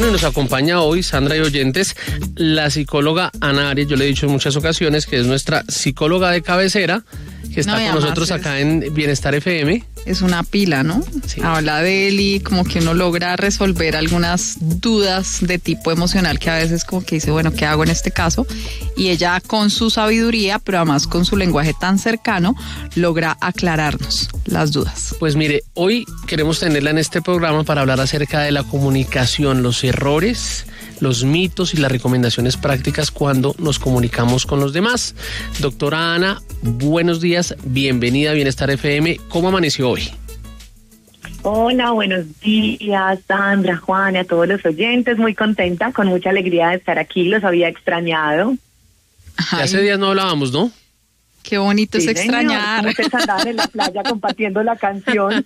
y nos acompaña hoy, Sandra y oyentes, la psicóloga Ana Arias. Yo le he dicho en muchas ocasiones que es nuestra psicóloga de cabecera, que está con nosotros acá en Bienestar FM. Es una pila, ¿no? Sí. Habla de él y como que uno logra resolver algunas dudas de tipo emocional que a veces como que dice, bueno, ¿qué hago en este caso? Y ella con su sabiduría, pero además con su lenguaje tan cercano, logra aclararnos las dudas. Pues mire, hoy queremos tenerla en este programa para hablar acerca de la comunicación, los errores, los mitos y las recomendaciones prácticas cuando nos comunicamos con los demás. Doctora Ana, buenos días, bienvenida a Bienestar FM. ¿Cómo amaneció hoy? Hola, buenos días, Sandra, Juan, y a todos los oyentes. Muy contenta, con mucha alegría de estar aquí. Los había extrañado. Ya hace días no hablábamos, ¿no? Qué bonito es extrañar. Señor, ustedes andaban en la playa compartiendo la canción.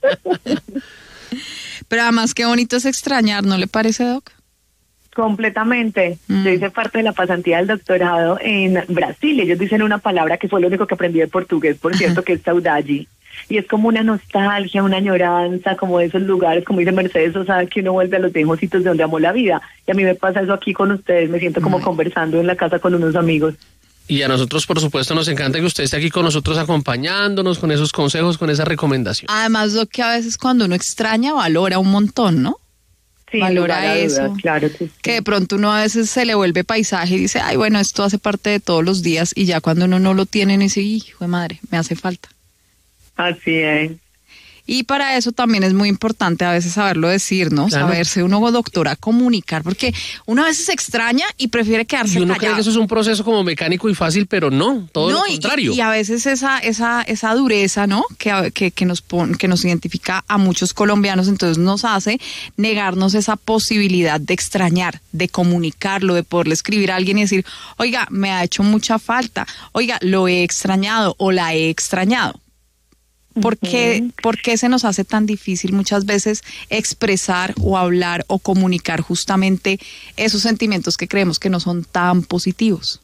Pero además qué bonito es extrañar, ¿no le parece, Doc? Completamente. Yo hice parte de la pasantía del doctorado en Brasil. Ellos dicen una palabra que fue lo único que aprendí de portugués, por cierto, que es saudade. Y es como una nostalgia, una añoranza, como de esos lugares, como dice Mercedes Sosa, que uno vuelve a los viejos sitios de donde amó la vida. Y a mí me pasa eso aquí con ustedes, me siento como conversando en la casa con unos amigos. Y a nosotros, por supuesto, nos encanta que usted esté aquí con nosotros acompañándonos con esos consejos, con esa recomendación. Además, lo que a veces cuando uno extraña valora un montón, ¿no? Sí, valora eso, dudas, claro que sí. Que de pronto uno a veces se le vuelve paisaje y dice, ay, bueno, esto hace parte de todos los días, y ya cuando uno no lo tiene, y dice, hijo de madre, me hace falta. Así es. Y para eso también es muy importante a veces saberlo decir, ¿no? Claro. Saberse uno, doctora, comunicar, porque uno a veces se extraña y prefiere quedarse Y uno callado. cree que eso es un proceso como mecánico y fácil, pero no, todo lo contrario. Y a veces esa dureza, ¿no? Que nos identifica a muchos colombianos, entonces nos hace negarnos esa posibilidad de extrañar, de comunicarlo, de poderle escribir a alguien y decir, oiga, me ha hecho mucha falta, oiga, lo he extrañado o la he extrañado. ¿Por qué se nos hace tan difícil muchas veces expresar o hablar o comunicar justamente esos sentimientos que creemos que no son tan positivos?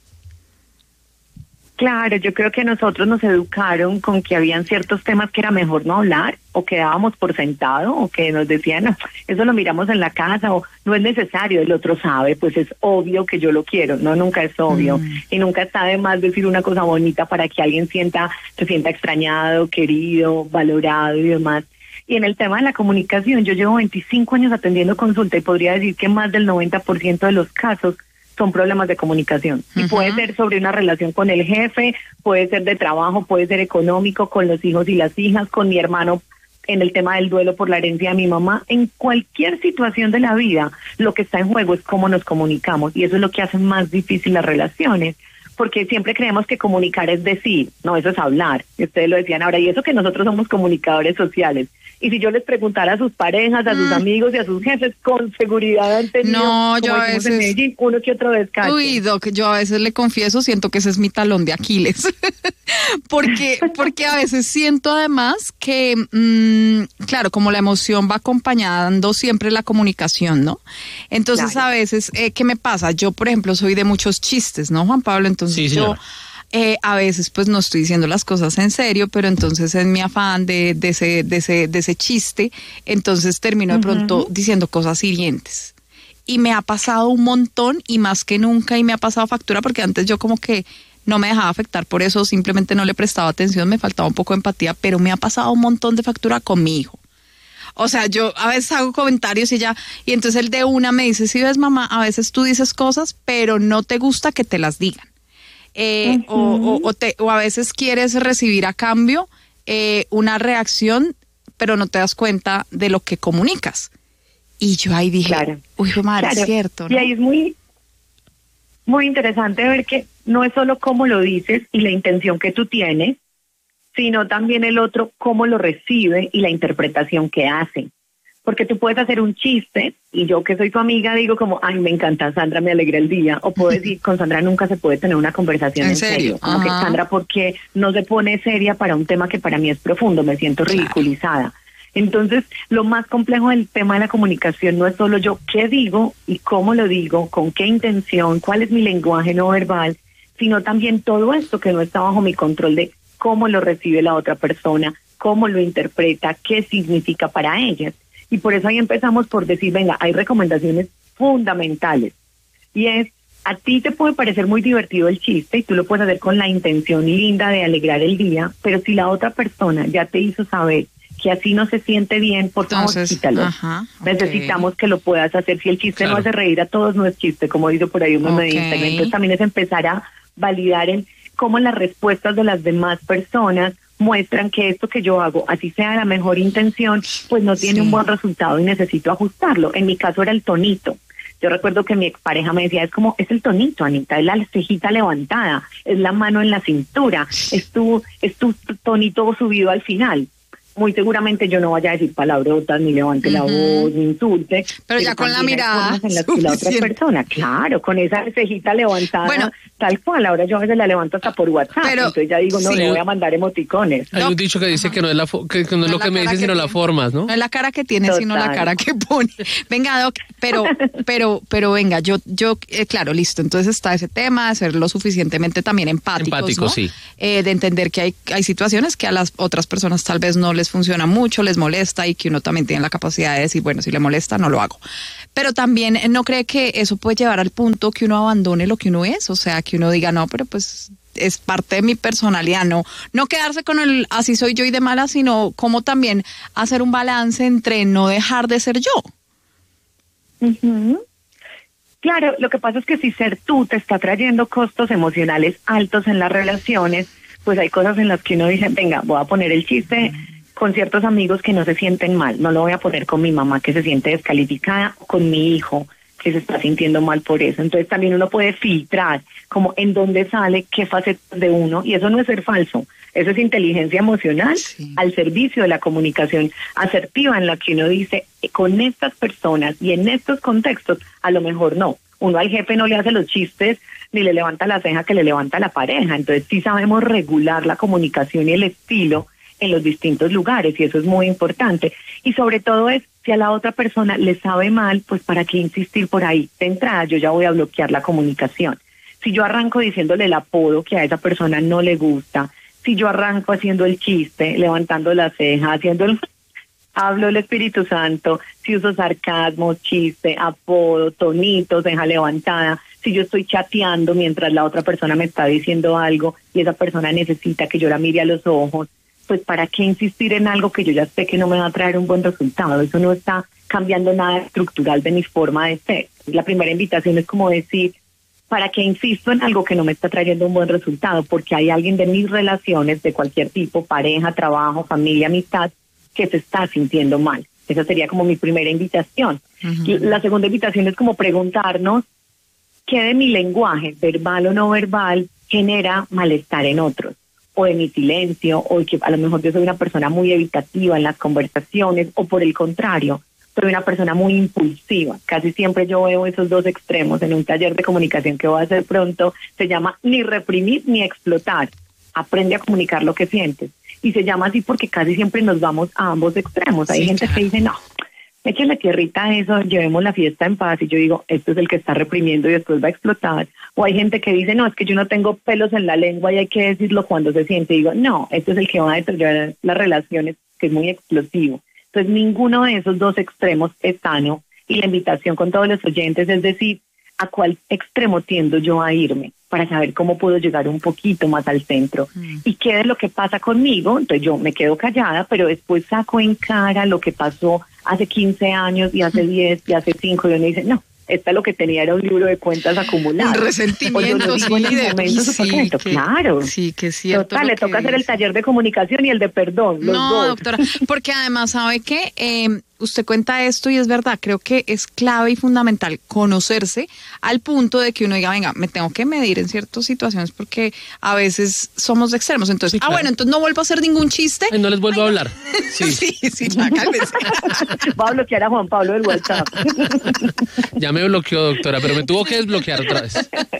Claro, yo creo que nosotros nos educaron con que habían ciertos temas que era mejor no hablar, o que dábamos por sentado, o que nos decían, no, eso lo miramos en la casa, o no es necesario, el otro sabe, pues es obvio que yo lo quiero. No, nunca es obvio, y nunca está de más decir una cosa bonita para que alguien se sienta extrañado, querido, valorado y demás. Y en el tema de la comunicación, yo llevo 25 años atendiendo consulta y podría decir que más del 90% de los casos son problemas de comunicación. Y puede ser sobre una relación con el jefe, puede ser de trabajo, puede ser económico, con los hijos y las hijas, con mi hermano en el tema del duelo por la herencia de mi mamá. En cualquier situación de la vida, lo que está en juego es cómo nos comunicamos, y eso es lo que hace más difícil las relaciones, porque siempre creemos que comunicar es decir, no, eso es hablar. Y ustedes lo decían ahora, y eso que nosotros somos comunicadores sociales. Y si yo les preguntara a sus parejas, a sus amigos y a sus jefes, con seguridad han tenido, no, yo como a veces, en Medellín, uno que otro descache. Uy, Doc, yo a veces le confieso, siento que ese es mi talón de Aquiles. porque a veces siento además que, claro, como la emoción va acompañando siempre la comunicación, ¿no? Entonces, claro, a veces, ¿qué me pasa? Yo, por ejemplo, soy de muchos chistes, ¿no, Juan Pablo? Entonces sí, yo... a veces pues no estoy diciendo las cosas en serio, pero entonces en mi afán de ese chiste, entonces termino de pronto diciendo cosas hirientes. Y me ha pasado un montón, y más que nunca, y me ha pasado factura, porque antes yo como que no me dejaba afectar por eso, simplemente no le prestaba atención, me faltaba un poco de empatía, pero me ha pasado un montón de factura con mi hijo. O sea, yo a veces hago comentarios y entonces él de una me dice, sí ves, mamá, a veces tú dices cosas, pero no te gusta que te las digan. O a veces quieres recibir a cambio una reacción, pero no te das cuenta de lo que comunicas. Y yo ahí dije, claro, uy, madre, es cierto, ¿no? Y ahí es muy, muy interesante ver que no es solo cómo lo dices y la intención que tú tienes, sino también el otro cómo lo recibe y la interpretación que hace. Porque tú puedes hacer un chiste, y yo que soy tu amiga digo como, ay, me encanta Sandra, me alegra el día, o puedo decir, con Sandra nunca se puede tener una conversación en serio. Como que Sandra, ¿por qué no se pone seria para un tema que para mí es profundo? Me siento ridiculizada. Entonces, lo más complejo del tema de la comunicación no es solo yo qué digo y cómo lo digo, con qué intención, cuál es mi lenguaje no verbal, sino también todo esto que no está bajo mi control de cómo lo recibe la otra persona, cómo lo interpreta, qué significa para ellas. Y por eso ahí empezamos por decir, venga, hay recomendaciones fundamentales. Y es, a ti te puede parecer muy divertido el chiste y tú lo puedes hacer con la intención linda de alegrar el día, pero si la otra persona ya te hizo saber que así no se siente bien, por favor, quítalo. Necesitamos que lo puedas hacer. Si el chiste no hace reír a todos, no es chiste, como dice por ahí un meme de Instagram. Entonces también es empezar a validar cómo las respuestas de las demás personas muestran que esto que yo hago, así sea la mejor intención, pues no tiene un buen resultado y necesito ajustarlo. En mi caso era el tonito. Yo recuerdo que mi expareja me decía, es el tonito, Anita, es la cejita levantada, es la mano en la cintura, es tu tonito subido al final. Muy seguramente yo no vaya a decir palabrotas, ni levante la voz, ni insulte. Pero ya con la mirada. En las que la otra persona, claro, con esa cejita levantada, bueno, tal cual. Ahora yo a veces la levanto hasta por WhatsApp. Pero, entonces ya digo, no voy a mandar emoticones. Hay un dicho que dice que no es que no es lo que me dicen, sino las formas, ¿no? No es la cara que tiene, sino la cara que pone. Venga, Doc, pero venga, yo claro, listo. Entonces está ese tema de ser lo suficientemente también empáticos, ¿no? Sí. De entender que hay situaciones que a las otras personas tal vez no les funciona mucho, les molesta y que uno también tiene la capacidad de decir, bueno, si le molesta, no lo hago. Pero también no cree que eso puede llevar al punto que uno abandone lo que uno es, o sea, que uno diga, no, pero pues es parte de mi personalidad, no quedarse con el así soy yo y de mala, sino como también hacer un balance entre no dejar de ser yo. Claro, lo que pasa es que si ser tú te está trayendo costos emocionales altos en las relaciones, pues hay cosas en las que uno dice, venga, voy a poner el chiste con ciertos amigos que no se sienten mal, no lo voy a poner con mi mamá que se siente descalificada, con mi hijo que se está sintiendo mal por eso. Entonces también uno puede filtrar como en dónde sale, qué facetas de uno, y eso no es ser falso, eso es inteligencia emocional al servicio de la comunicación asertiva en la que uno dice, con estas personas y en estos contextos, a lo mejor no. Uno al jefe no le hace los chistes ni le levanta la ceja que le levanta la pareja, entonces sí sabemos regular la comunicación y el estilo en los distintos lugares, y eso es muy importante. Y sobre todo es, si a la otra persona le sabe mal, pues para qué insistir por ahí. De entrada yo ya voy a bloquear la comunicación. Si yo arranco diciéndole el apodo que a esa persona no le gusta, si yo arranco haciendo el chiste, levantando la ceja, hablo el Espíritu Santo, si uso sarcasmo, chiste, apodo, tonito, ceja levantada, si yo estoy chateando mientras la otra persona me está diciendo algo y esa persona necesita que yo la mire a los ojos, pues ¿para qué insistir en algo que yo ya sé que no me va a traer un buen resultado? Eso no está cambiando nada estructural de mi forma de ser. La primera invitación es como decir, ¿para qué insisto en algo que no me está trayendo un buen resultado? Porque hay alguien de mis relaciones, de cualquier tipo, pareja, trabajo, familia, amistad, que se está sintiendo mal. Esa sería como mi primera invitación. Y la segunda invitación es como preguntarnos qué de mi lenguaje, verbal o no verbal, genera malestar en otros, o de mi silencio, o que a lo mejor yo soy una persona muy evitativa en las conversaciones, o por el contrario, soy una persona muy impulsiva. Casi siempre yo veo esos dos extremos en un taller de comunicación que voy a hacer pronto. Se llama ni reprimir ni explotar. Aprende a comunicar lo que sientes. Y se llama así porque casi siempre nos vamos a ambos extremos. Hay gente que dice, no, échale tierrita a eso, llevemos la fiesta en paz. Y yo digo, esto es el que está reprimiendo y después va a explotar. O hay gente que dice, no, es que yo no tengo pelos en la lengua y hay que decirlo cuando se siente. Y digo, no, esto es el que va a deteriorar las relaciones, que es muy explosivo. Entonces, ninguno de esos dos extremos es sano. Y la invitación con todos los oyentes es decir, ¿a cuál extremo tiendo yo a irme? Para saber cómo puedo llegar un poquito más al centro. ¿Y qué es lo que pasa conmigo? Entonces yo me quedo callada, pero después saco en cara lo que pasó hace 15 años y hace 10 y hace 5, y uno dice, no, esta lo que tenía era un libro de cuentas acumuladas. Un resentimiento, claro. Sí, que es cierto. Total, le toca hacer el taller de comunicación y el de perdón, los dos. No, doctora, porque además, ¿sabe qué? Usted cuenta esto y es verdad, creo que es clave y fundamental conocerse al punto de que uno diga, venga, me tengo que medir en ciertas situaciones porque a veces somos de extremos. Entonces, sí, claro. Bueno, entonces no vuelvo a hacer ningún chiste. No les vuelvo a hablar. Sí, ya cálmese. Va a bloquear a Juan Pablo del WhatsApp. Ya me bloqueó, doctora, pero me tuvo que desbloquear otra vez.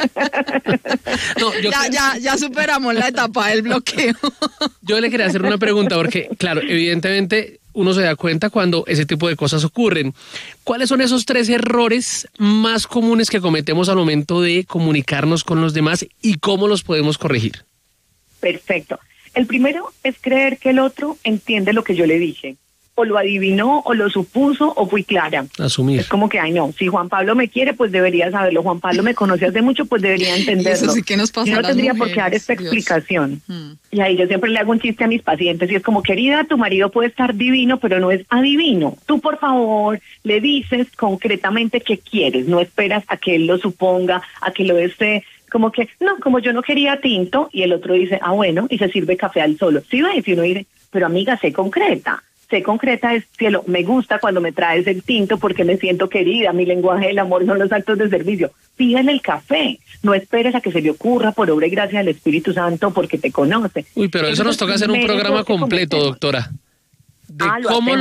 No, ya superamos la etapa del bloqueo. Yo le quería hacer una pregunta porque, claro, evidentemente uno se da cuenta cuando ese tipo de cosas ocurren. ¿Cuáles son esos 3 errores más comunes que cometemos al momento de comunicarnos con los demás y cómo los podemos corregir? Perfecto. El primero es creer que el otro entiende lo que yo le dije. o lo adivinó, o lo supuso, o fui clara. Asumir. Es como que, ay no, si Juan Pablo me quiere, pues debería saberlo. Juan Pablo me conoce hace mucho, pues debería entenderlo. Eso sí que nos pasa yo no a las tendría por qué dar mujeres, esta Dios. explicación. Y ahí yo siempre le hago un chiste a mis pacientes y es como, querida, tu marido puede estar divino, pero no es adivino. Tú, por favor, le dices concretamente qué quieres. No esperas a que él lo suponga, a que lo desee. Como que, no, como yo no quería tinto, y el otro dice, ah, bueno, y se sirve café al solo. ¿Sí ves? Y uno dice, pero amiga, sé concreta. Sé concreta es, cielo, me gusta cuando me traes el tinto porque me siento querida, mi lenguaje del amor son los actos de servicio. Pídele el café, no esperes a que se le ocurra por obra y gracia del Espíritu Santo porque te conoce. Uy, pero eso nos toca hacer un programa completo, doctora. De cómo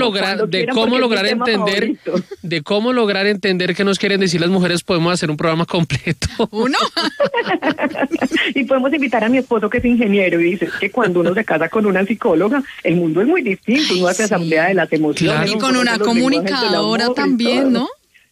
lograr entender qué nos quieren decir las mujeres, podemos hacer un programa completo. ¿Uno? Y podemos invitar a mi esposo, que es ingeniero, y dice que cuando uno se casa con una psicóloga, el mundo es muy distinto, uno hace asamblea de las emociones. Claro. Y con una comunicadora también, ¿no?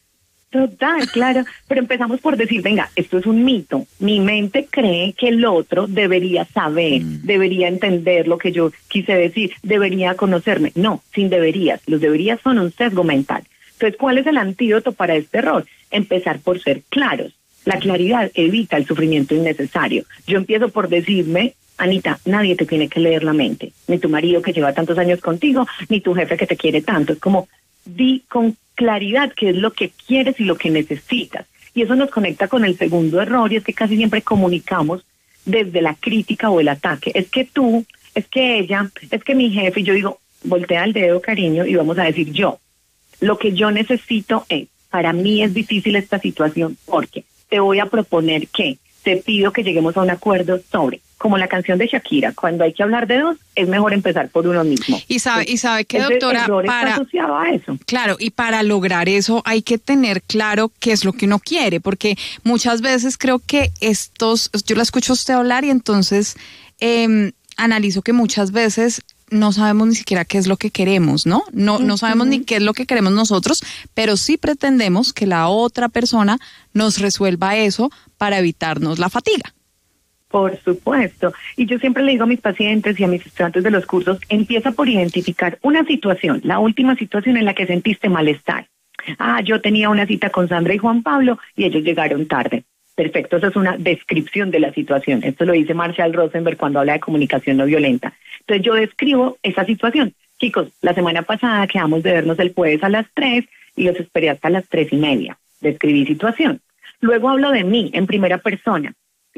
Total, claro, pero empezamos por decir, venga, esto es un mito, mi mente cree que el otro debería saber, debería entender lo que yo quise decir, debería conocerme. No, sin deberías, los deberías son un sesgo mental. Entonces, ¿cuál es el antídoto para este error? Empezar por ser claros. La claridad evita el sufrimiento innecesario. Yo empiezo por decirme, Anita, nadie te tiene que leer la mente, ni tu marido que lleva tantos años contigo, ni tu jefe que te quiere tanto. Es como, di con claridad qué es lo que quieres y lo que necesitas. Y eso nos conecta con el segundo error, y es que casi siempre comunicamos desde la crítica o el ataque. Es que tú, es que ella, es que mi jefe, y yo digo, voltea el dedo, cariño, y vamos a decir yo. Lo que yo necesito es, para mí es difícil esta situación porque te voy a proponer que te pido que lleguemos a un acuerdo sobre, como la canción de Shakira, cuando hay que hablar de dos, es mejor empezar por uno mismo. Y sabe que, doctora, está asociado a eso. Claro, y para lograr eso hay que tener claro qué es lo que uno quiere, porque muchas veces creo que yo la escucho a usted hablar y entonces analizo que muchas veces no sabemos ni siquiera qué es lo que queremos, ¿no? No sabemos ni qué es lo que queremos nosotros, pero sí pretendemos que la otra persona nos resuelva eso para evitarnos la fatiga. Por supuesto. Y yo siempre le digo a mis pacientes y a mis estudiantes de los cursos, empieza por identificar una situación, la última situación en la que sentiste malestar. Ah, yo tenía una cita con Sandra y Juan Pablo y ellos llegaron tarde. Perfecto, eso es una descripción de la situación. Esto lo dice Marshall Rosenberg cuando habla de comunicación no violenta. Entonces yo describo esa situación. Chicos, la semana pasada quedamos de vernos el jueves a las 3 y los esperé hasta las 3:30. Describí situación. Luego hablo de mí en primera persona.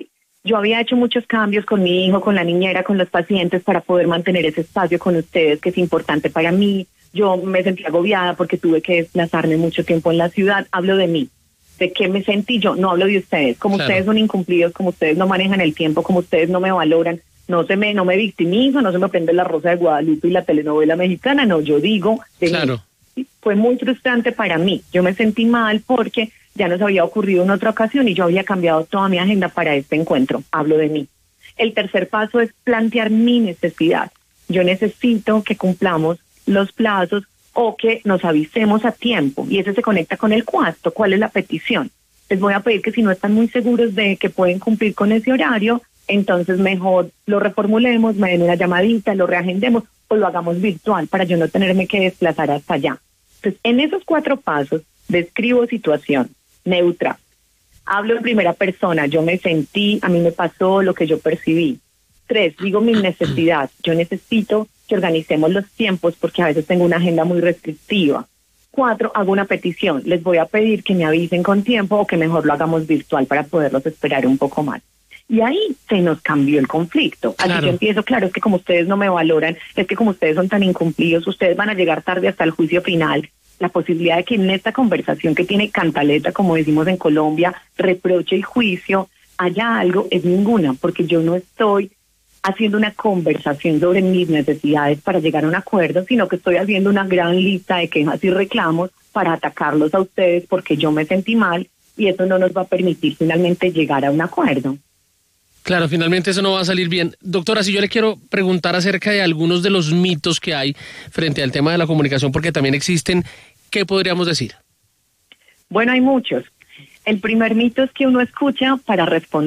Yo había hecho muchos cambios con mi hijo, con la niñera, con los pacientes para poder mantener ese espacio con ustedes que es importante para mí. Yo me sentí agobiada porque tuve que desplazarme mucho tiempo en la ciudad. Hablo de mí. ¿De qué me sentí yo? No hablo de ustedes. Como claro. Ustedes son incumplidos, como ustedes no manejan el tiempo, como ustedes no me valoran, no me victimizo, no se me prende la Rosa de Guadalupe y la telenovela mexicana. No, yo digo de claro. mí. Fue muy frustrante para mí. Yo me sentí mal porque ya nos había ocurrido en otra ocasión y yo había cambiado toda mi agenda para este encuentro. Hablo de mí. El tercer paso es plantear mi necesidad. Yo necesito que cumplamos los plazos o que nos avisemos a tiempo. Y ese se conecta con el cuarto. ¿Cuál es la petición? Les voy a pedir que si no están muy seguros de que pueden cumplir con ese horario, entonces mejor lo reformulemos, me den una llamadita, lo reagendemos o lo hagamos virtual para yo no tenerme que desplazar hasta allá. Entonces, en esos 4 pasos, describo situación neutra. Hablo en primera persona, yo me sentí, a mí me pasó lo que yo percibí. 3, digo mi necesidad, yo necesito que organicemos los tiempos porque a veces tengo una agenda muy restrictiva. 4, hago una petición, les voy a pedir que me avisen con tiempo o que mejor lo hagamos virtual para poderlos esperar un poco más. Y ahí se nos cambió el conflicto. Así yo empiezo, claro, es que como ustedes no me valoran, es que como ustedes son tan incumplidos, ustedes van a llegar tarde hasta el juicio final. La posibilidad de que en esta conversación que tiene cantaleta, como decimos en Colombia, reproche y juicio, haya algo, es ninguna, porque yo no estoy haciendo una conversación sobre mis necesidades para llegar a un acuerdo, sino que estoy haciendo una gran lista de quejas y reclamos para atacarlos a ustedes porque yo me sentí mal y eso no nos va a permitir finalmente llegar a un acuerdo. Claro, finalmente eso no va a salir bien. Doctora, si yo le quiero preguntar acerca de algunos de los mitos que hay frente al tema de la comunicación, porque también existen, ¿qué podríamos decir? Bueno, hay muchos. El primer mito es que uno escucha para responder.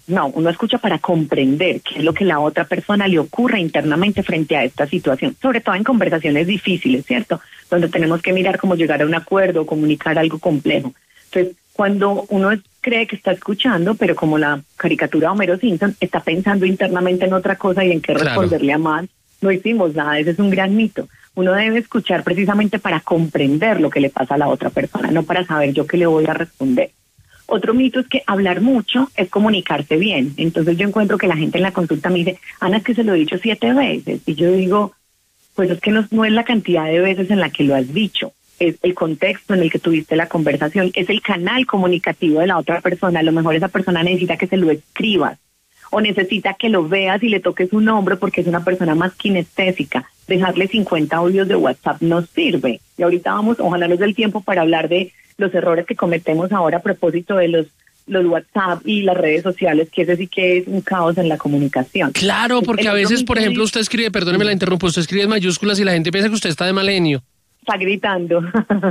No, uno escucha para comprender qué es lo que la otra persona le ocurre internamente frente a esta situación, sobre todo en conversaciones difíciles, ¿cierto? Donde tenemos que mirar cómo llegar a un acuerdo o comunicar algo complejo. Entonces, cuando uno cree que está escuchando, pero como la caricatura de Homero Simpson, está pensando internamente en otra cosa y en qué responderle a más, no hicimos nada. Ese es un gran mito. Uno debe escuchar precisamente para comprender lo que le pasa a la otra persona, no para saber yo qué le voy a responder. Otro mito es que hablar mucho es comunicarse bien. Entonces yo encuentro que la gente en la consulta me dice, Ana, es que se lo he dicho 7 veces. Y yo digo, pues es que no es la cantidad de veces en la que lo has dicho, es el contexto en el que tuviste la conversación, es el canal comunicativo de la otra persona. A lo mejor esa persona necesita que se lo escribas o necesita que lo veas y le toques un hombro porque es una persona más kinestésica. Dejarle 50 audios de WhatsApp no sirve. Y ahorita vamos, ojalá nos dé el tiempo para hablar de los errores que cometemos ahora a propósito de los WhatsApp y las redes sociales, que ese sí que es un caos en la comunicación. Claro, porque a veces, por ejemplo, usted escribe, perdóneme la interrumpo, usted escribe en mayúsculas y la gente piensa que usted está de mal genio. Está gritando.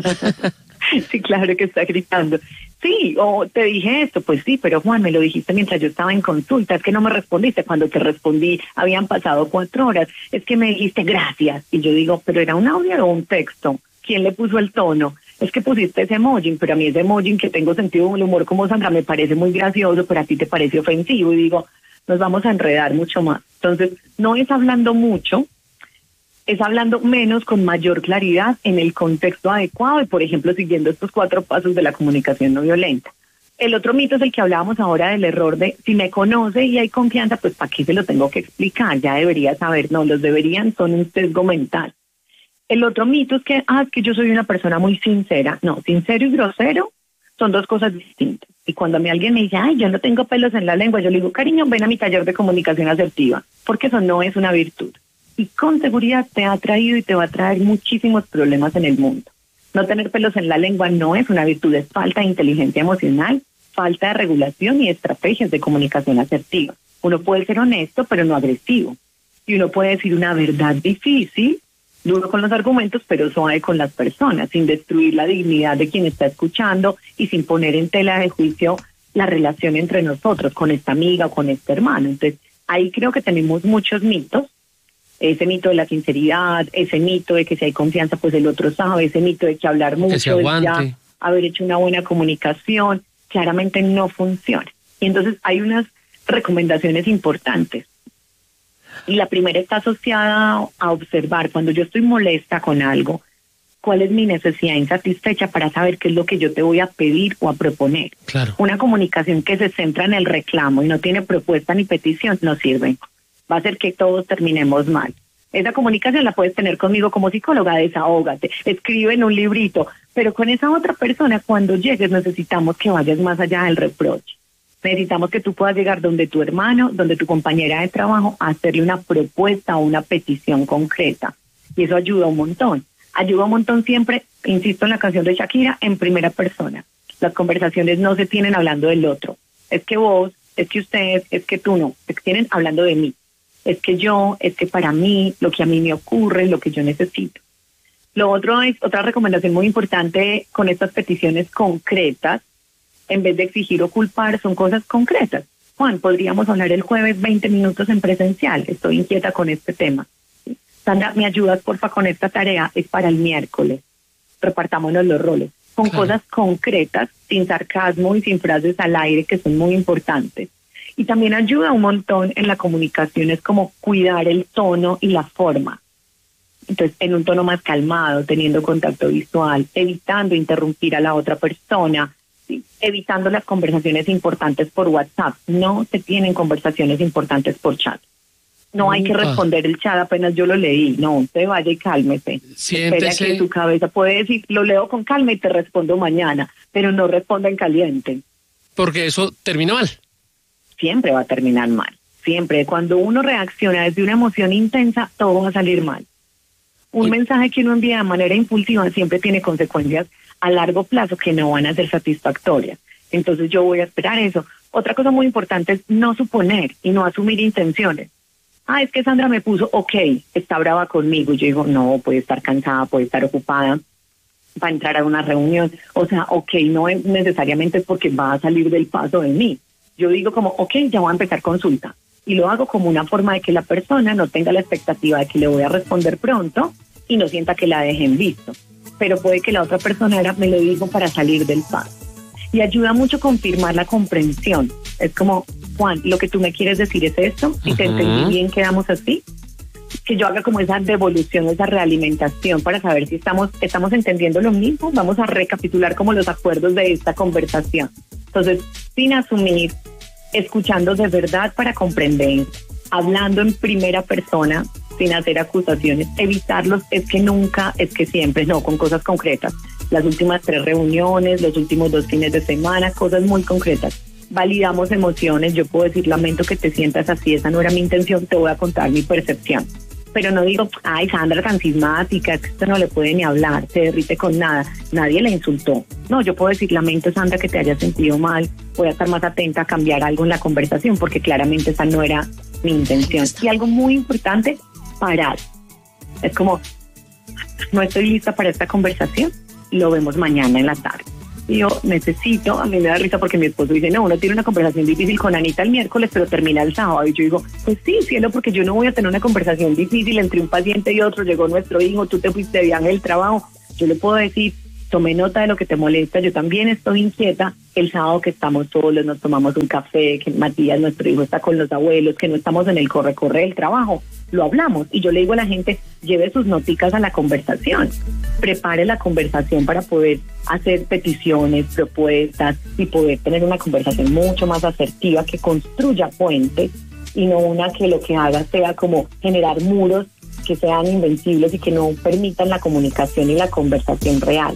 Sí, claro que está gritando. Sí, o te dije esto, pues sí, pero Juan, me lo dijiste mientras yo estaba en consulta, es que no me respondiste, cuando te respondí habían pasado 4 horas, es que me dijiste gracias, y yo digo, pero era un audio o un texto, ¿quién le puso el tono? Es que pusiste ese emoji, pero a mí ese emoji que tengo sentido del humor como Sandra me parece muy gracioso, pero a ti te parece ofensivo, y digo, nos vamos a enredar mucho más. Entonces, no es hablando mucho, es hablando menos con mayor claridad en el contexto adecuado y, por ejemplo, siguiendo estos 4 pasos de la comunicación no violenta. El otro mito es el que hablábamos ahora del error de si me conoce y hay confianza, pues ¿para qué se lo tengo que explicar? Ya debería saber. No, los deberían son un sesgo mental. El otro mito es que, es que yo soy una persona muy sincera. No, sincero y grosero son 2 cosas distintas. Y cuando a mí alguien me dice, ay, yo no tengo pelos en la lengua, yo le digo, cariño, ven a mi taller de comunicación asertiva, porque eso no es una virtud. Y con seguridad te ha traído y te va a traer muchísimos problemas en el mundo. No tener pelos en la lengua no es una virtud, es falta de inteligencia emocional, falta de regulación y estrategias de comunicación asertiva. Uno puede ser honesto, pero no agresivo. Y uno puede decir una verdad difícil, duro con los argumentos, pero suave con las personas, sin destruir la dignidad de quien está escuchando y sin poner en tela de juicio la relación entre nosotros, con esta amiga o con este hermano. Entonces, ahí creo que tenemos muchos mitos. Ese mito de la sinceridad, ese mito de que si hay confianza, pues el otro sabe, ese mito de que hablar mucho, es ya haber hecho una buena comunicación, claramente no funciona. Y entonces hay unas recomendaciones importantes. Y la primera está asociada a observar, cuando yo estoy molesta con algo, cuál es mi necesidad insatisfecha para saber qué es lo que yo te voy a pedir o a proponer. Claro. Una comunicación que se centra en el reclamo y no tiene propuesta ni petición no sirve. Va a hacer que todos terminemos mal. Esa comunicación la puedes tener conmigo como psicóloga, desahógate, escribe en un librito, pero con esa otra persona cuando llegues necesitamos que vayas más allá del reproche. Necesitamos que tú puedas llegar donde tu hermano, donde tu compañera de trabajo, a hacerle una propuesta o una petición concreta. Y eso ayuda un montón. Ayuda un montón siempre, insisto en la canción de Shakira, en primera persona. Las conversaciones no se tienen hablando del otro. Es que vos, es que ustedes, es que tú no. Se tienen hablando de mí. Es que yo, es que para mí, lo que a mí me ocurre, lo que yo necesito. Lo otro es, otra recomendación muy importante con estas peticiones concretas, en vez de exigir o culpar, son cosas concretas. Juan, podríamos hablar el jueves 20 minutos en presencial, estoy inquieta con este tema. Sandra, ¿me ayudas porfa con esta tarea? Es para el miércoles. Repartámonos los roles. Con cosas concretas, sin sarcasmo y sin frases al aire, que son muy importantes. Y también ayuda un montón en la comunicación, es como cuidar el tono y la forma. Entonces, en un tono más calmado, teniendo contacto visual, evitando interrumpir a la otra persona, ¿sí? Evitando las conversaciones importantes por WhatsApp. No se tienen conversaciones importantes por chat. No hay que responder el chat apenas yo lo leí. No, usted vaya y cálmese. Siéntese. Espera que su cabeza puede decir, lo leo con calma y te respondo mañana, pero no responda en caliente. Porque eso termina mal. Siempre va a terminar mal. Siempre. Cuando uno reacciona desde una emoción intensa, todo va a salir mal. Un mensaje que uno envía de manera impulsiva siempre tiene consecuencias a largo plazo que no van a ser satisfactorias. Entonces yo voy a esperar eso. Otra cosa muy importante es no suponer y no asumir intenciones. Es que Sandra me puso, ok, está brava conmigo. Yo digo, no, puede estar cansada, puede estar ocupada, va a entrar a una reunión. O sea, ok, no es necesariamente porque va a salir del paso de mí. yo digo como, ok, ya voy a empezar consulta. Y lo hago como una forma de que la persona no tenga la expectativa de que le voy a responder pronto y no sienta que la dejen visto. Pero puede que la otra persona me lo dijo para salir del paso. Y ayuda mucho confirmar la comprensión. Es como, Juan, lo que tú me quieres decir es esto, si te entendí bien, quedamos así. Que yo haga como esa devolución, esa realimentación para saber si estamos entendiendo lo mismo. Vamos a recapitular como los acuerdos de esta conversación. Entonces, sin asumir, escuchando de verdad para comprender, hablando en primera persona, sin hacer acusaciones, evitarlos es que nunca, es que siempre, no, con cosas concretas. Las últimas 3 reuniones, los últimos 2 fines de semana, cosas muy concretas. Validamos emociones, yo puedo decir, lamento que te sientas así, esa no era mi intención, te voy a contar mi percepción. Pero no digo, ay, Sandra tan sismática, es que esto no le puede ni hablar, se derrite con nada, nadie le insultó. No, yo puedo decir, lamento, Sandra, que te hayas sentido mal, voy a estar más atenta a cambiar algo en la conversación, porque claramente esa no era mi intención. Y algo muy importante, parar. Es como, no estoy lista para esta conversación, lo vemos mañana en la tarde. Y yo necesito, a mí me da risa porque mi esposo dice, no, uno tiene una conversación difícil con Anita el miércoles, pero termina el sábado. Y yo digo, pues sí, cielo, porque yo no voy a tener una conversación difícil entre un paciente y otro. Llegó nuestro hijo, tú te fuiste de viaje del trabajo. Yo le puedo decir, tomé nota de lo que te molesta, yo también estoy inquieta. El sábado que estamos solos, nos tomamos un café, que Matías, nuestro hijo, está con los abuelos, que no estamos en el corre-corre del trabajo. Lo hablamos y yo le digo a la gente, lleve sus noticas a la conversación, prepare la conversación para poder hacer peticiones, propuestas y poder tener una conversación mucho más asertiva que construya puentes y no una que lo que haga sea como generar muros que sean invencibles y que no permitan la comunicación y la conversación real.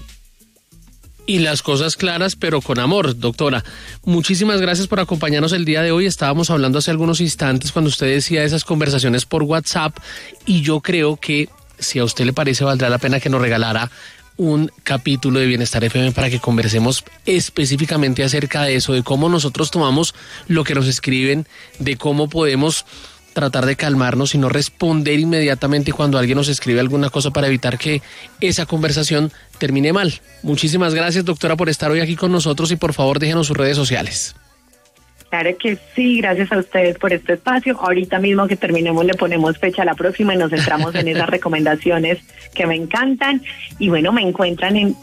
Y las cosas claras, pero con amor, doctora. Muchísimas gracias por acompañarnos el día de hoy. Estábamos hablando hace algunos instantes cuando usted decía esas conversaciones por WhatsApp y yo creo que si a usted le parece valdrá la pena que nos regalara un capítulo de Bienestar FM para que conversemos específicamente acerca de eso, de cómo nosotros tomamos lo que nos escriben, de cómo podemos tratar de calmarnos y no responder inmediatamente cuando alguien nos escribe alguna cosa para evitar que esa conversación termine mal. Muchísimas gracias, doctora, por estar hoy aquí con nosotros y por favor déjenos sus redes sociales. Claro que sí, gracias a ustedes por este espacio. Ahorita mismo que terminemos le ponemos fecha a la próxima y nos centramos en esas recomendaciones que me encantan. Y bueno, me encuentran en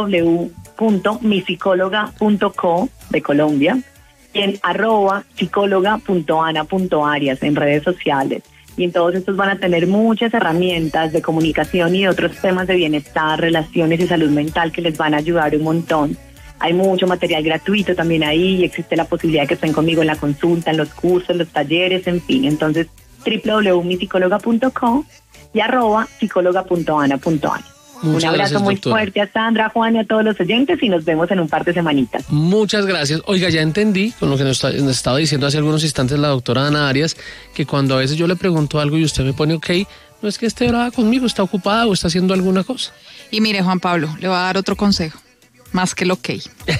www.misicóloga.co de Colombia y en @psicóloga.ana.arias en redes sociales. Y en todos estos van a tener muchas herramientas de comunicación y otros temas de bienestar, relaciones y salud mental que les van a ayudar un montón. Hay mucho material gratuito también ahí y existe la posibilidad de que estén conmigo en la consulta, en los cursos, los talleres, en fin. Entonces, www.misicóloga.co y @psicóloga.ana.arias. Un abrazo gracias, muy doctora. fuerte a Sandra, a Juan y a todos los oyentes y nos vemos en un par de semanitas. Muchas gracias. Oiga, ya entendí con lo que nos estaba diciendo hace algunos instantes la doctora Ana Arias, que cuando a veces yo le pregunto algo y usted me pone ok, no es que esté brava conmigo, está ocupada o está haciendo alguna cosa. Y mire, Juan Pablo, le voy a dar otro consejo, más que el ok.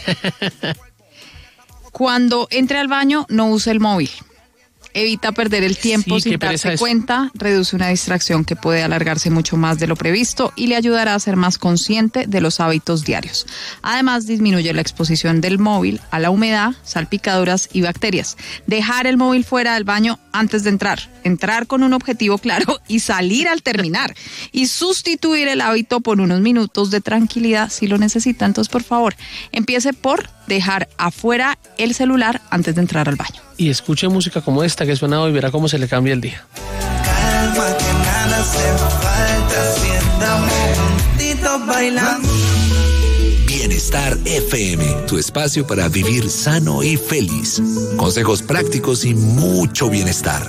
Cuando entre al baño, no use el móvil. Evita perder el tiempo Sí, sin darse cuenta, reduce una distracción que puede alargarse mucho más de lo previsto y le ayudará a ser más consciente de los hábitos diarios. Además, disminuye la exposición del móvil a la humedad, salpicaduras y bacterias. Dejar el móvil fuera del baño antes de entrar con un objetivo claro y salir al terminar. Y sustituir el hábito por unos minutos de tranquilidad si lo necesita. Entonces, por favor, empiece por dejar afuera el celular antes de entrar al baño. Y escuche música como esta que suena hoy, verá cómo se le cambia el día. Calma, que nada hace falta, si andamos juntitos bailando. Bienestar FM, tu espacio para vivir sano y feliz. Consejos prácticos y mucho bienestar.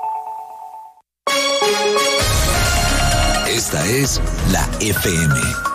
Esta es la FM.